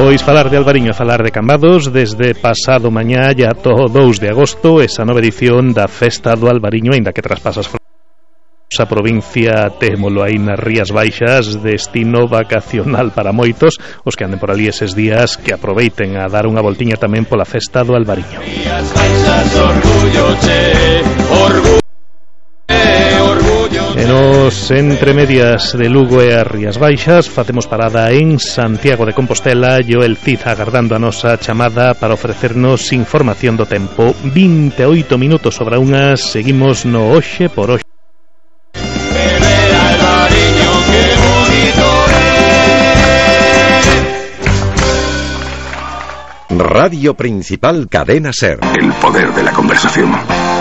Pois falar de Albariño e falar de Cambados desde pasado mañá ya todo 2 de agosto, esa nova edición da Festa do Albariño, aínda que traspasas a provincia témolo aí nas Rías Baixas, destino vacacional para moitos, os que anden por ali eses días que aproveiten a dar unha voltiña tamén pola Festa do Albariño. E nos entremedias de Lugo e as Rías Baixas facemos parada en Santiago de Compostela. Joel Cid agardando a nosa chamada para ofrecernos información do tempo. 28 minutos sobre a unha, seguimos no Hoxe por Hoxe. Radio Principal Cadena SER. El poder de la conversación.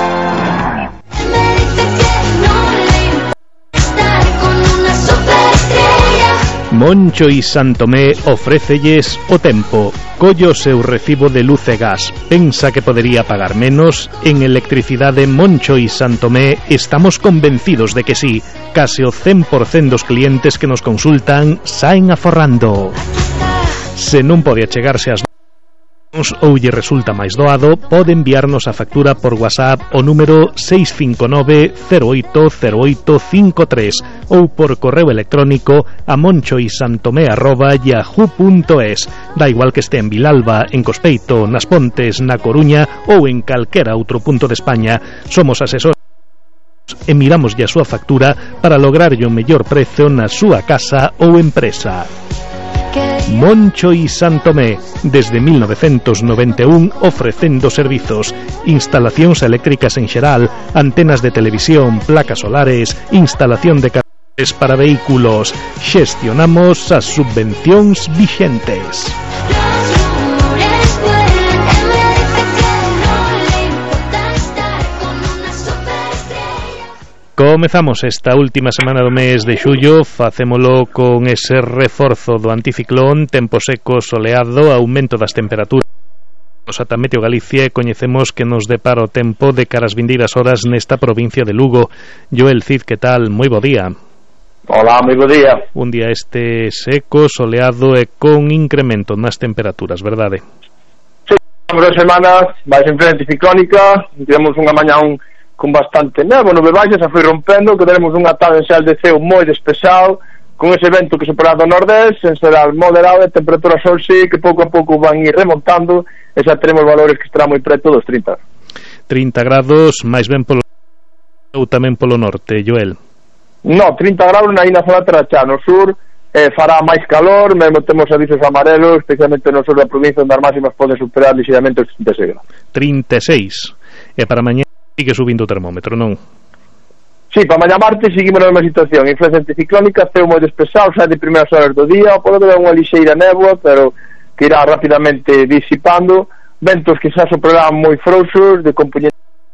Moncho y Santomé ofrécelles o tempo. Collo seu recibo de luz e gas. Pensa que podería pagar menos? En Electricidade Moncho y Santomé estamos convencidos de que sí. Case o 100% dos clientes que nos consultan saen aforrando. Se non pode achegarse ás ou lle resulta máis doado, pode enviarnos a factura por WhatsApp o número 659-080853 ou por correo electrónico a monchoisantomé@yahoo.es. Da igual que este en Vilalba, en Cospeito, nas Pontes, na Coruña ou en calquera outro punto de España. Somos asesores e miramos a súa factura para lograrlle o mellor prezo na súa casa ou empresa. Moncho y Santomé, desde 1991 ofrecendo servizos, instalacións eléctricas en xeral, antenas de televisión, placas solares, instalación de carretes para vehículos. Xestionamos as subvencións vixentes. Comezamos esta última semana do mes de xullo, facémolo con ese reforzo do anticiclón, tempo seco, soleado, aumento das temperaturas. Ata Meteo Galicia coñecemos que nos depara o tempo de cara ás vindeiras horas nesta provincia de Lugo. Joel Cid, que tal? Moi bo día. Hola, moi bo día. Un día este seco, soleado e con incremento nas temperaturas, verdade? Sí, 2 semanas, máis en frente ciclónica, tivemos unha mañá con bastante nevo, nove baixas, a foi rompendo, que teremos unha tarde en xeral de ceo moi despexado, con ese vento que se porá do nordés, en xeral moderado, e temperatura sol sí, que pouco a pouco van ir remontando, e xa teremos valores que estará moi preto dos 30. 30 grados, máis ben polo ou tamén polo norte, Joel? No, 30 grados aí na zona terrachá, no sur, fará máis calor, mesmo temos avisos amarelos, especialmente no sur da provincia, onde as máximas poden superar lixeiramente os 36 grados. 36, e para mañá sigue subindo o termómetro, non? Sí, para mañá martes seguimos na mesma situación. Influencia anticiclónica, ceo moi despexado, xa de primeiras horas do día, pode haber unha lixeira néboa, pero que irá rapidamente disipando. Ventos que xa soprarán moi frouxos, de componente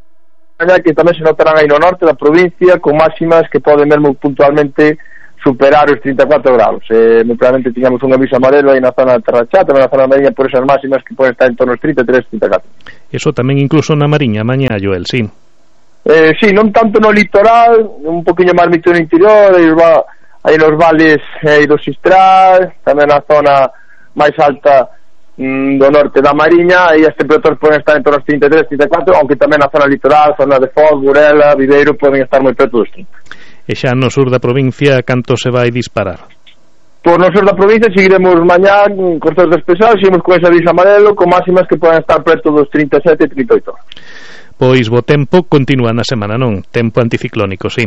que tamén se notarán aí no norte da provincia, con máximas que poden mesmo puntualmente superar os 34 grados. Moi probablemente tiñamos un aviso amarelo aí na zona de Terrachá, tamén na zona da Mariña, por esas máximas que poden estar en torno aos 33-34. Eso tamén incluso na Mariña, mañá, Joel, sí? Sí, non tanto no litoral, un poquinho máis mito no interior, aí nos vales do Sistral, tamén na zona máis alta do norte da Mariña, e as temperaturas poden estar en torno aos 33-34, aunque tamén na zona litoral, zona de Foz, Burela, Viveiro, poden estar moi preto dos 30. E xa no sur da provincia, canto se vai disparar? Por no sur da provincia seguiremos mañá con os despesados, seguimos con ese aviso amarelo, con máximas que poden estar preto dos 37 e 38. Pois bo tempo continúa na semana, non? Tempo anticiclónico, sí.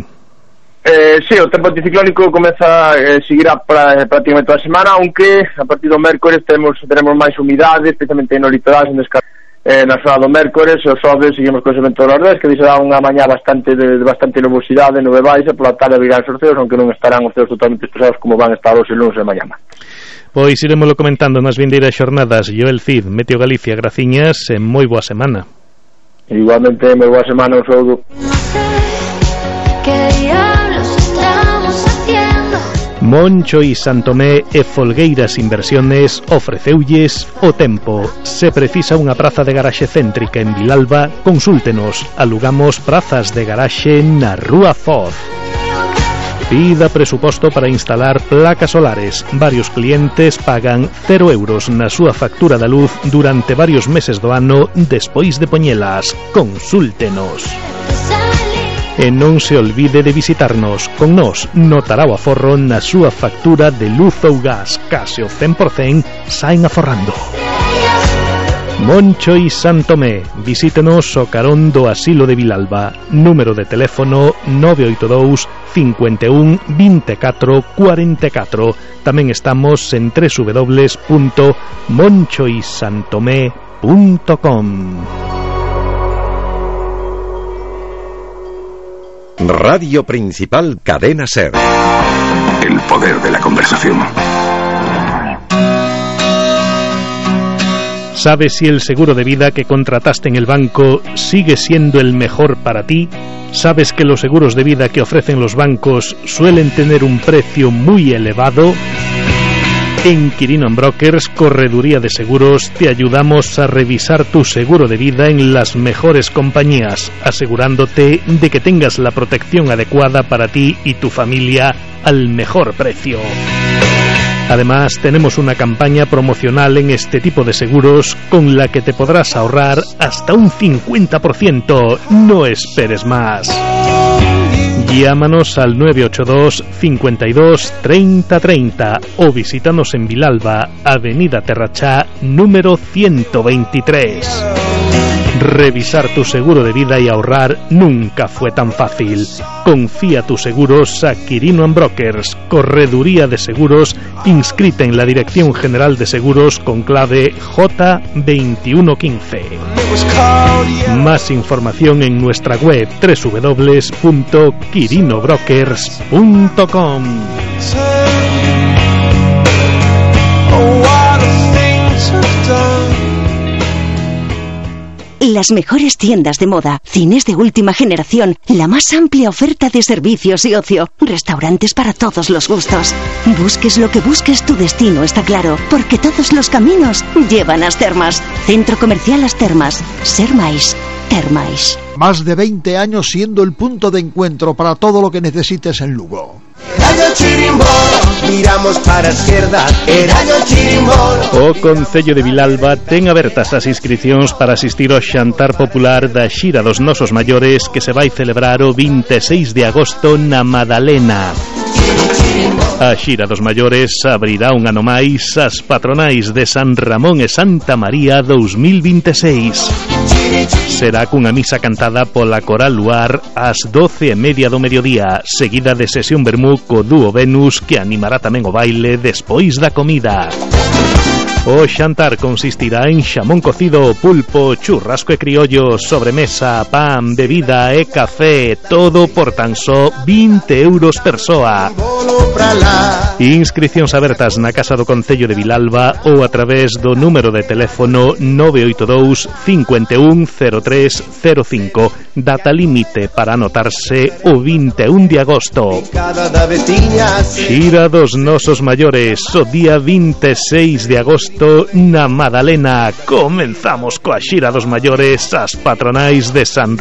Sí, o tempo anticiclónico comeza seguirá prácticamente a semana, aunque a partir do mércores teremos máis humidade, especialmente no litoral, na zona do mércores, e os xoves seguimos con ese vento do nordés, que será unha mañá bastante nubosidade, nove baixa, pola tarde virán os ceos, aunque non estarán os ceos totalmente despejados como van estar os lunes de mañana. Pois iremoslo comentando nas vindeiras xornadas. Joel Cid, Meteo Galicia, graciñas e moi boa semana. Igualmente, moi boa semana, un saúdo. Moncho y Santomé e Folgueiras Inversiones ofreceulles o tempo. Se precisa unha praza de garaxe céntrica en Vilalba, consúltenos. Alugamos prazas de garaxe na Rúa Foz. Pida presuposto para instalar placas solares. Varios clientes pagan 0 euros na súa factura da luz durante varios meses do ano despois de poñelas. Consúltenos. E non se olvide de visitarnos. Con nós notará o aforro na súa factura de luz ou gas. Case o 100% saen aforrando. Moncho y Santomé. Visítenos o carón do Asilo de Vilalba. Número de teléfono 982 51 24 44. Tamén estamos en www.monchoysantomé.com. Radio Principal Cadena SER. El poder de la conversación. ¿Sabes si el seguro de vida que contrataste en el banco sigue siendo el mejor para ti? ¿Sabes que los seguros de vida que ofrecen los bancos suelen tener un precio muy elevado? En Quirino & Brokers, correduría de seguros, te ayudamos a revisar tu seguro de vida en las mejores compañías, asegurándote de que tengas la protección adecuada para ti y tu familia al mejor precio. Además, tenemos una campaña promocional en este tipo de seguros con la que te podrás ahorrar hasta un 50%. No esperes más. Llámanos al 982 52 30 30 o visítanos en Vilalba, Avenida Terrachá, número 123. Revisar tu seguro de vida y ahorrar nunca fue tan fácil. Confía tus seguros a Quirino & Brokers, correduría de seguros inscrita en la Dirección General de Seguros con clave J2115. Más información en nuestra web www.quirinobrokers.com. Las mejores tiendas de moda, cines de última generación, la más amplia oferta de servicios y ocio, restaurantes para todos los gustos. Busques lo que busques, tu destino está claro, porque todos los caminos llevan a As Termas. Centro Comercial As Termas. Ser máis, ter máis. Más de 20 años siendo el punto de encuentro para todo lo que necesites en Lugo. Miramos para a esquerda, o Concello de Vilalba ten abertas as inscricións para asistir ao xantar popular da Xira dos Nosos Maiores que se vai celebrar o 26 de agosto na Madalena. A Xira dos Maiores abrirá un ano máis as patronais de San Ramón e Santa María 2026. Será cunha misa cantada pola Coral Luar ás 12:30 do mediodía, seguida de sesión vermú co dúo Venus que animará tamén o baile despois da comida. O xantar consistirá en xamón cocido, pulpo, churrasco e criollo, sobremesa, pan, bebida e café, todo por tan só 20 euros persoa. Inscricións abertas na Casa do Concello de Vilalba ou a través do número de teléfono 982 51 03 05. Data límite para anotarse o 21 de agosto. Xira dos Nosos Maiores, o día 26 de agosto na Madalena. Comenzamos coa Xira dos Maiores, as patronais de San